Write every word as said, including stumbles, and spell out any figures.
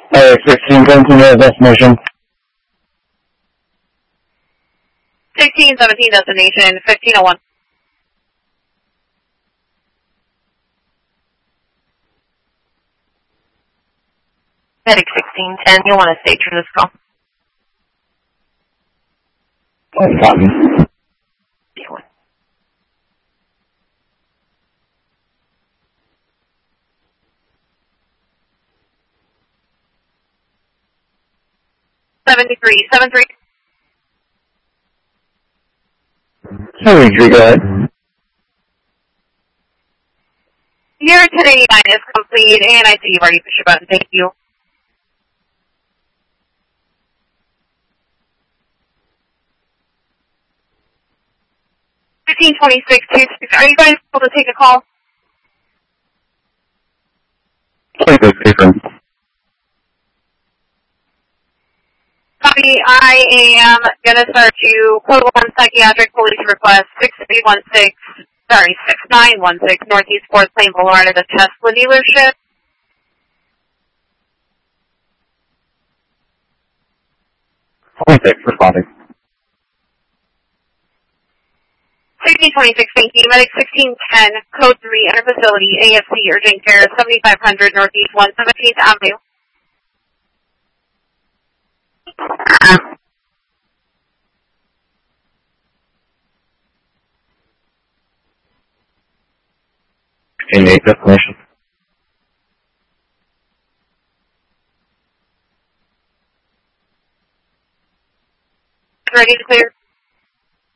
Uh, sixteen seventeen destination. sixteen seventeen destination, fifteen oh one. Medic sixteen ten, you'll want to stay true to this call. Oh, copy. seventy-three, seventy-three. seventy-three, go ahead. Your ten eighty-nine is complete, and I see you've already pushed your button. Thank you. fifteen twenty-six, two six. Are you guys able to take a call? twenty-six, different. Copy. I am going to start you code one psychiatric police request six three one six, sorry, six nine one six Northeast fourth Lane Boulevard at the Tesla dealership. twenty-six, responding. sixteen twenty-six, thank you. Medic sixteen ten, code three, enter facility, A F C urgent care, seventy-five hundred Northeast one seventeenth Avenue. eighty-eight, destination. Ready to clear?